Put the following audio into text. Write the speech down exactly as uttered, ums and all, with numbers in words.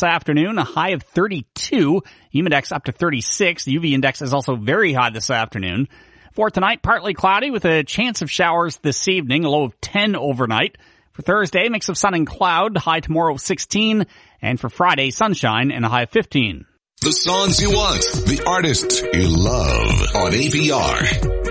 this afternoon, a high of thirty-two. Humidex up to thirty-six. The U V index is also very high this afternoon. For tonight, partly cloudy with a chance of showers this evening, a low of ten overnight. For Thursday, mix of sun and cloud, high tomorrow sixteen. And for Friday, sunshine and a high of fifteen. The songs you want, the artists you love on A P R.